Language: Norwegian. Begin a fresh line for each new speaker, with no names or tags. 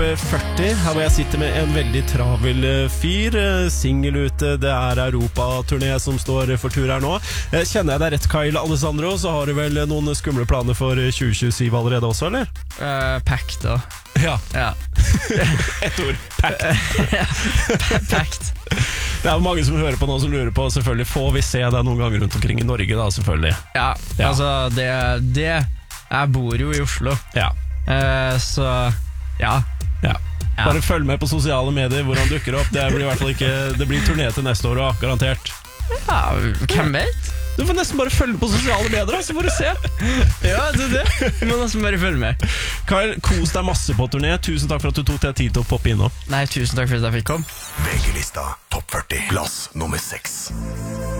40, her hvor jeg sitter med en veldig travel fyr, single ute, det Europa-turné som står for tur her nå. Kjenner jeg deg rett, Kyle Alessandro, så har du vel noen skumle planer for 2027 allerede også, eller?
Packed da.
Ja. Et ord, packed.
Packed.
Det mange som hører på nå som lurer på, selvfølgelig, får vi se deg noen ganger rundt omkring i Norge da, selvfølgelig.
Ja. Altså, jeg bor jo i Oslo.
Ja.
Så ja.
Bare følg med på sosiale medier hvor han dukker opp. Det blir i hvert fall ikke. Det blir turné til neste år også, garantert.
Ja, hvem vet?
Du får nesten bare følge på sosiale medier, så får du se.
Ja, det Du må nesten bare følge med.
Kyle, kos deg masse på turné. Tusen takk for at du tok deg tid til å poppe innom.
Nei, tusen takk for at jeg fikk komme.
VG-lista Topp 40 plass nummer 6.